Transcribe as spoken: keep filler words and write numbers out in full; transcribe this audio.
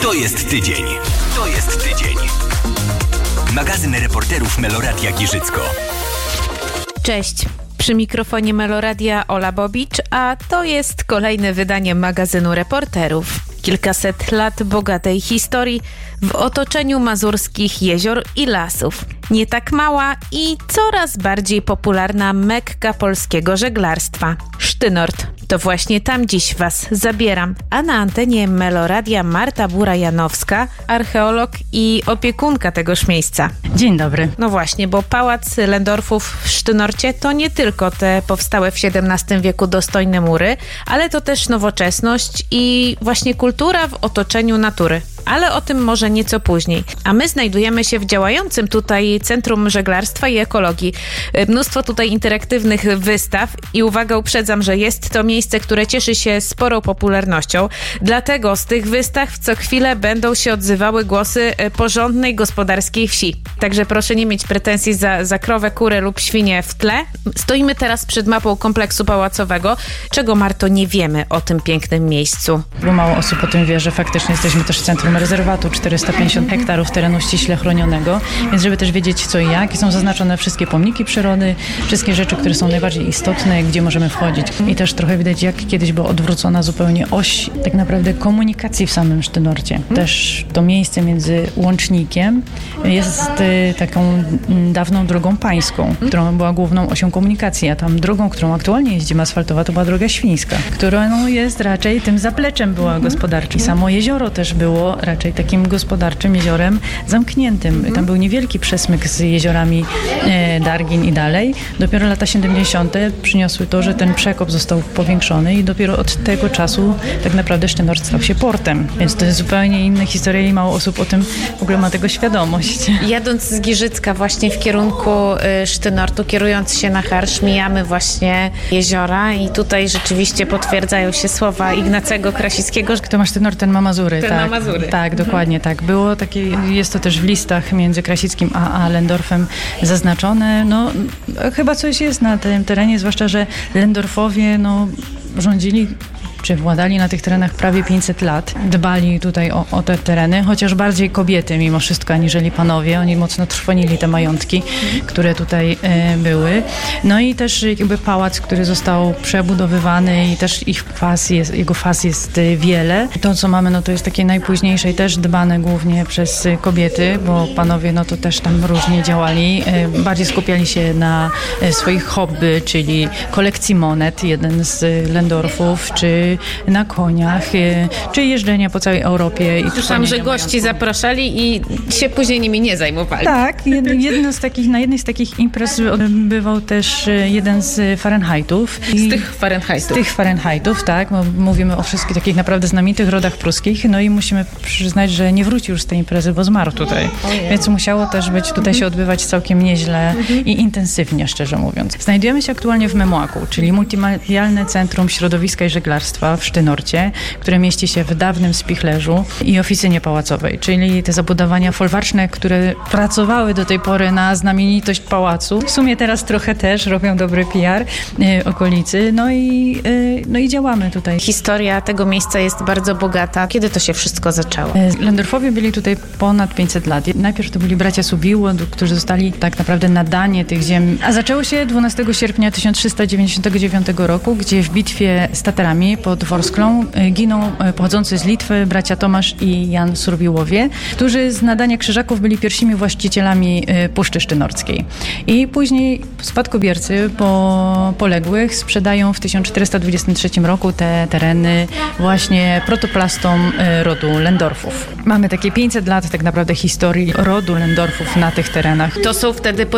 To jest tydzień. To jest tydzień. Magazyn reporterów Meloradia Giżycko. Cześć. Przy mikrofonie Meloradia Ola Bobicz, a to jest kolejne wydanie magazynu reporterów. Kilkaset lat bogatej historii w otoczeniu mazurskich jezior i lasów. Nie tak mała i coraz bardziej popularna Mekka polskiego żeglarstwa. Sztynort. To właśnie tam dziś Was zabieram. A na antenie Meloradia Marta Bura-Janowska, archeolog i opiekunka tegoż miejsca. Dzień dobry. No właśnie, bo Pałac Lędorfów w Sztynorcie to nie tylko te powstałe w siedemnastym wieku dostojne mury, ale to też nowoczesność i właśnie kultura w otoczeniu natury. Ale o tym może nieco później. A my znajdujemy się w działającym tutaj Centrum Żeglarstwa i Ekologii. Mnóstwo tutaj interaktywnych wystaw i uwaga, uprzedzam, że jest to miejsce, które cieszy się sporą popularnością. Dlatego z tych wystaw co chwilę będą się odzywały głosy porządnej gospodarskiej wsi. Także proszę nie mieć pretensji za, za krowę, kurę lub świnię w tle. Stoimy teraz przed mapą kompleksu pałacowego. Czego, Marto, nie wiemy o tym pięknym miejscu? Bo mało osób o tym wie, że faktycznie jesteśmy też centrum rezerwatu, czterysta pięćdziesiąt hektarów terenu ściśle chronionego, więc żeby też wiedzieć co i jak, są zaznaczone wszystkie pomniki przyrody, wszystkie rzeczy, które są najbardziej istotne, gdzie możemy wchodzić. I też trochę widać, jak kiedyś była odwrócona zupełnie oś tak naprawdę komunikacji w samym Sztynorcie. Też to miejsce między łącznikiem jest y, taką dawną drogą pańską, którą była główną osią komunikacji, a tam drogą, którą aktualnie jeździmy asfaltowa, to była droga świńska, która no, jest raczej tym zapleczem była gospodarczym. Samo jezioro też było raczej takim gospodarczym jeziorem zamkniętym. Tam był niewielki przesmyk z jeziorami e, Dargin i dalej. Dopiero lata siedemdziesiąte przyniosły to, że ten przekop został powiększony i dopiero od tego czasu tak naprawdę Sztynort stał się portem. Więc to jest zupełnie inna historia i mało osób o tym w ogóle ma tego świadomość. Jadąc z Giżycka właśnie w kierunku y, Sztynortu, kierując się na Harsz, mijamy właśnie jeziora i tutaj rzeczywiście potwierdzają się słowa Ignacego Krasickiego. Kto ma Sztynort, ten ma Mazury. Ten tak. ma Mazury. Tak, dokładnie tak. Było takie, jest to też w listach między Krasickim a, a Lędorfem zaznaczone. No, chyba coś jest na tym terenie, zwłaszcza, że Lędorfowie no, rządzili czy władali na tych terenach prawie pięćset lat. Dbali tutaj o, o te tereny, chociaż bardziej kobiety mimo wszystko, aniżeli panowie. Oni mocno trwonili te majątki, które tutaj e, były. No i też jakby pałac, który został przebudowywany i też ich faz jest, jego faz jest wiele. To, co mamy, no to jest takie najpóźniejsze i też dbane głównie przez kobiety, bo panowie no to też tam różnie działali. E, bardziej skupiali się na e, swoich hobby, czyli kolekcji monet, jeden z Lędorfów, czy na koniach, czy jeżdżenia po całej Europie. I słyszałam, że gości zapraszali i się później nimi nie zajmowali. Tak, jedno z takich, na jednej z takich imprez odbywał też jeden z Fahrenheitów. Z tych Fahrenheitów. Z tych Fahrenheitów, tak. Mówimy o wszystkich takich naprawdę znamienitych rodach pruskich, no i musimy przyznać, że nie wrócił już z tej imprezy, bo zmarł tutaj. Ojej. Więc musiało też być tutaj mhm. się odbywać całkiem nieźle mhm. i intensywnie, szczerze mówiąc. Znajdujemy się aktualnie w Memłaku, czyli multimedialne centrum środowiska i żeglarstwa w Sztynorcie, które mieści się w dawnym spichlerzu i oficynie pałacowej, czyli te zabudowania folwarczne, które pracowały do tej pory na znamienitość pałacu. W sumie teraz trochę też robią dobry P R y, okolicy, no i, y, no i działamy tutaj. Historia tego miejsca jest bardzo bogata. Kiedy to się wszystko zaczęło? Lędorfowie byli tutaj ponad pięćset lat. Najpierw to byli bracia Subiło, którzy zostali tak naprawdę nadanie tych ziem, a zaczęło się dwunastego sierpnia tysiąc trzysta dziewięćdziesiątego dziewiątego roku, gdzie w bitwie z Tatarami pod Worsklą giną pochodzący z Litwy bracia Tomasz i Jan Surwiłowie, którzy z nadania krzyżaków byli pierwszymi właścicielami Puszczy Sztynorskiej. I później spadkobiercy po poległych sprzedają w tysiąc czterysta dwudziestym trzecim roku te tereny właśnie protoplastom rodu Lędorfów. Mamy takie pięćset lat tak naprawdę historii rodu Lędorfów na tych terenach. To są wtedy